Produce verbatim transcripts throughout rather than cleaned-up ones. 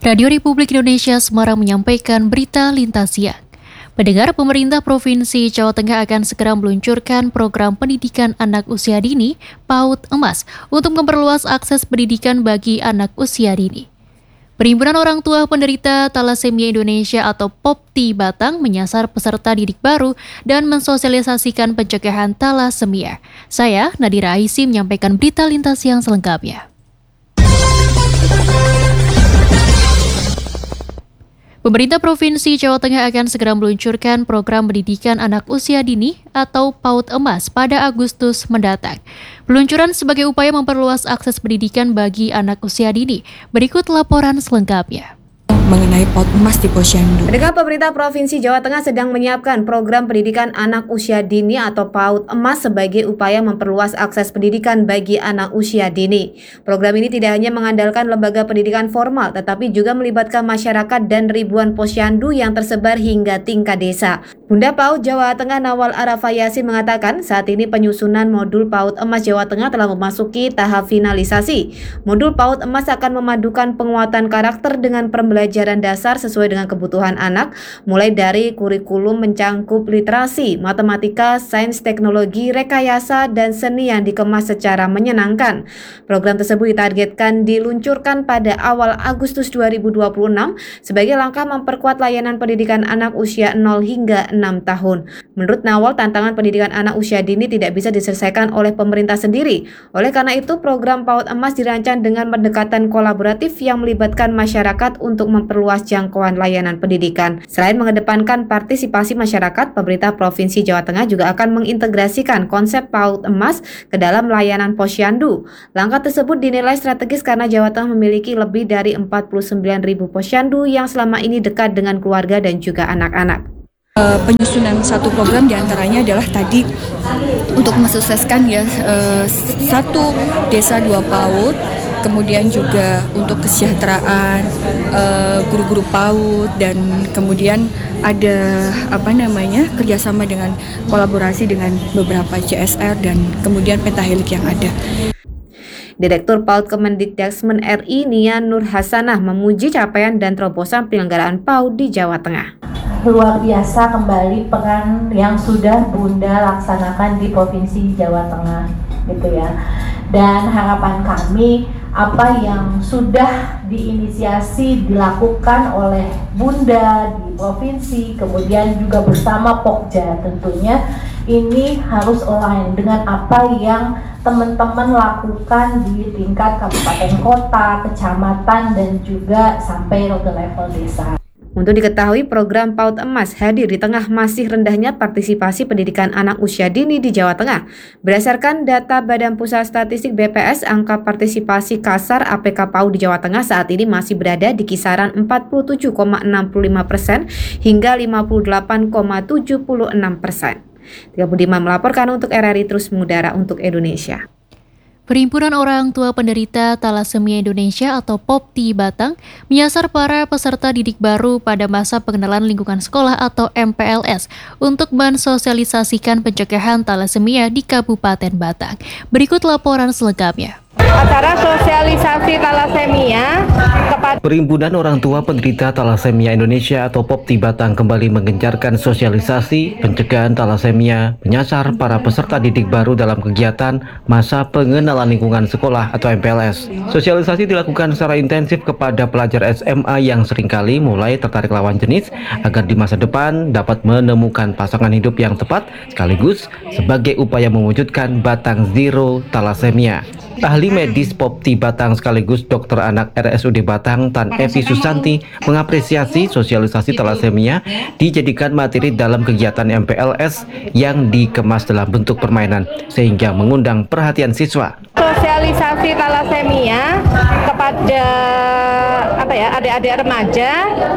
Radio Republik Indonesia Semarang menyampaikan berita lintas siang. Pendengar, pemerintah Provinsi Jawa Tengah akan segera meluncurkan program pendidikan anak usia dini PAUD Emas untuk memperluas akses pendidikan bagi anak usia dini. Perhimpunan Orang Tua Penderita Thalassemia Indonesia atau POPTI Batang menyasar peserta didik baru dan mensosialisasikan pencegahan thalassemia. Saya, Nadira Aisy, menyampaikan berita lintas siang selengkapnya. Pemerintah Provinsi Jawa Tengah akan segera meluncurkan program pendidikan anak usia dini atau PAUD Emas pada Agustus mendatang. Peluncuran sebagai upaya memperluas akses pendidikan bagi anak usia dini. Berikut laporan selengkapnya. Mengenai PAUD Emas di Posyandu. Ketika pemerintah Provinsi Jawa Tengah sedang menyiapkan program pendidikan anak usia dini atau PAUD Emas sebagai upaya memperluas akses pendidikan bagi anak usia dini. Program ini tidak hanya mengandalkan lembaga pendidikan formal, tetapi juga melibatkan masyarakat dan ribuan posyandu yang tersebar hingga tingkat desa. Bunda PAUD Jawa Tengah Nawal Arafah Yasin mengatakan saat ini penyusunan modul PAUD Emas Jawa Tengah telah memasuki tahap finalisasi. Modul PAUD Emas akan memadukan penguatan karakter dengan pembelajaran Pelajaran dasar sesuai dengan kebutuhan anak, mulai dari kurikulum mencangkup literasi, matematika, sains, teknologi, rekayasa, dan seni yang dikemas secara menyenangkan. Program tersebut ditargetkan diluncurkan pada awal Agustus dua ribu dua puluh enam sebagai langkah memperkuat layanan pendidikan anak usia nol hingga enam tahun. Menurut Nawal, tantangan pendidikan anak usia dini tidak bisa diselesaikan oleh pemerintah sendiri. Oleh karena itu, program PAUD Emas dirancang dengan pendekatan kolaboratif yang melibatkan masyarakat untuk memperluas jangkauan layanan pendidikan. Selain mengedepankan partisipasi masyarakat, pemerintah Provinsi Jawa Tengah juga akan mengintegrasikan konsep PAUD Emas ke dalam layanan posyandu. Langkah tersebut dinilai strategis karena Jawa Tengah memiliki lebih dari empat puluh sembilan ribu posyandu yang selama ini dekat dengan keluarga dan juga anak-anak. Uh, penyusunan satu program diantaranya adalah tadi untuk mensukseskan ya uh, satu desa dua PAUD, kemudian juga untuk kesejahteraan uh, guru-guru PAUD, dan kemudian ada apa namanya kerjasama dengan kolaborasi dengan beberapa C S R dan kemudian pentahelik yang ada. Direktur PAUD Kemendikbudrismen R I Nia Nur Hasanah memuji capaian dan terobosan penyelenggaraan PAUD di Jawa Tengah. Luar biasa kembali peran yang sudah Bunda laksanakan di Provinsi Jawa Tengah, gitu ya. Dan harapan kami apa yang sudah diinisiasi dilakukan oleh Bunda di provinsi, kemudian juga bersama Pokja tentunya ini harus align dengan apa yang teman-teman lakukan di tingkat kabupaten kota, kecamatan, dan juga sampai ke level desa. Untuk diketahui, program PAUD Emas hadir di tengah masih rendahnya partisipasi pendidikan anak usia dini di Jawa Tengah. Berdasarkan data Badan Pusat Statistik B P S, angka partisipasi kasar A P K PAUD di Jawa Tengah saat ini masih berada di kisaran empat puluh tujuh koma enam lima persen hingga lima puluh delapan koma tujuh enam persen. Tika Budiman melaporkan untuk R R I Terus Mengudara untuk Indonesia. Perhimpunan Orang Tua Penderita Thalassemia Indonesia atau POPTI Batang menyasar para peserta didik baru pada masa pengenalan lingkungan sekolah atau M P L S untuk mensosialisasikan pencegahan thalassemia di Kabupaten Batang. Berikut laporan selengkapnya. Acara sosialisasi thalassemia kepada Perhimpunan Orang Tua Penderita Thalassemia Indonesia atau POPTI Batang kembali menggencarkan sosialisasi pencegahan thalassemia menyasar para peserta didik baru dalam kegiatan masa pengenalan lingkungan sekolah atau M P L S. Sosialisasi dilakukan secara intensif kepada pelajar S M A yang seringkali mulai tertarik lawan jenis agar di masa depan dapat menemukan pasangan hidup yang tepat sekaligus sebagai upaya mewujudkan Batang Zero Thalassemia. Ahli medis POPTI Batang sekaligus dokter anak R S U D Batang Tan Evi Susanti mengapresiasi sosialisasi thalassemia dijadikan materi dalam kegiatan M P L S yang dikemas dalam bentuk permainan sehingga mengundang perhatian siswa. Sosialisasi thalassemia kepada apa ya adik-adik remaja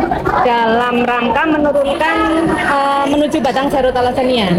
dalam rangka menurunkan uh, menuju Batang Zero Thalassemia.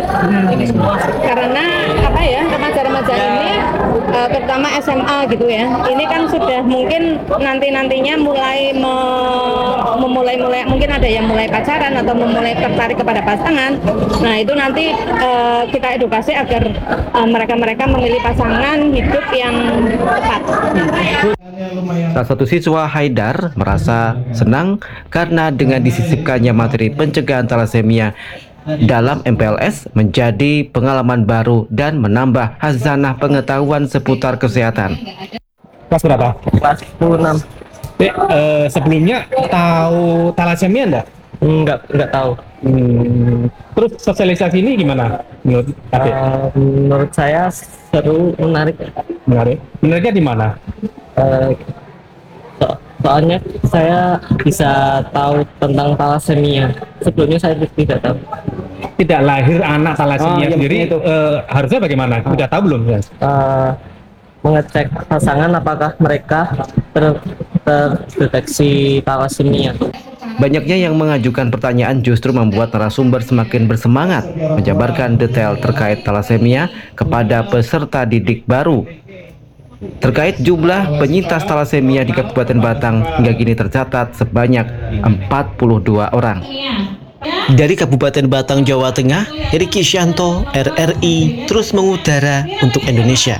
Karena apa ya remaja-remaja ini uh, terutama S M A gitu ya. Ini kan sudah mungkin nanti-nantinya mulai me, memulai mulai mungkin ada yang mulai pacaran atau memulai tertarik kepada pasangan. Nah, itu nanti uh, kita edukasi agar uh, mereka-mereka memilih pasangan hidup yang tepat. Salah satu siswa, Haidar, merasa senang karena dengan disisipkannya materi pencegahan talasemia dalam M P L S menjadi pengalaman baru dan menambah khazanah pengetahuan seputar kesehatan. Kelas berapa? Kelas sepuluh enam. Eh, eh, sebelumnya tahu talasemia enggak? Enggak, enggak tahu. Hmm. Terus sosialisasi ini gimana menurut Adik? Uh, menurut saya seru, menarik. Menarik. Menariknya di mana? Uh, so soalnya saya bisa tahu tentang talasemia. Sebelumnya saya tidak tahu. Tidak lahir anak talasemia Oh, iya, sendiri itu. uh, harusnya bagaimana? Oh. Udah tahu belum? Uh, mengecek pasangan apakah mereka ter terdeteksi talasemia. Banyaknya yang mengajukan pertanyaan justru membuat narasumber semakin bersemangat menjabarkan detail terkait talasemia kepada peserta didik baru. Terkait jumlah penyintas talasemia di Kabupaten Batang hingga kini tercatat sebanyak empat puluh dua orang. Dari Kabupaten Batang, Jawa Tengah, Riki Syanto, R R I, terus mengudara untuk Indonesia.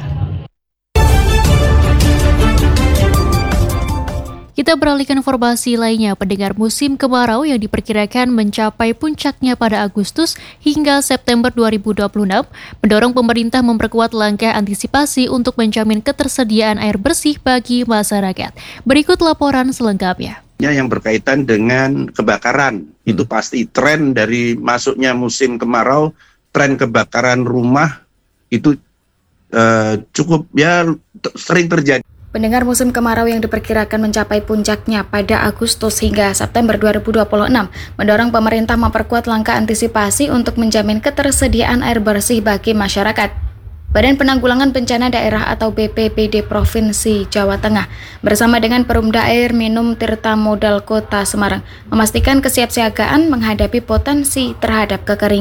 Kita beralih ke informasi lainnya. Pendengar, musim kemarau yang diperkirakan mencapai puncaknya pada Agustus hingga September dua ribu dua puluh enam mendorong pemerintah memperkuat langkah antisipasi untuk menjamin ketersediaan air bersih bagi masyarakat. Berikut laporan selengkapnya. Yang berkaitan dengan kebakaran, itu pasti tren dari masuknya musim kemarau, tren kebakaran rumah itu eh, cukup ya sering terjadi. Pendengar, musim kemarau yang diperkirakan mencapai puncaknya pada Agustus hingga September dua ribu dua puluh enam mendorong pemerintah memperkuat langkah antisipasi untuk menjamin ketersediaan air bersih bagi masyarakat. Badan Penanggulangan Bencana Daerah atau B P B D Provinsi Jawa Tengah bersama dengan Perumda Air Minum Tirta Modal Kota Semarang memastikan kesiapsiagaan menghadapi potensi terhadap kekeringan.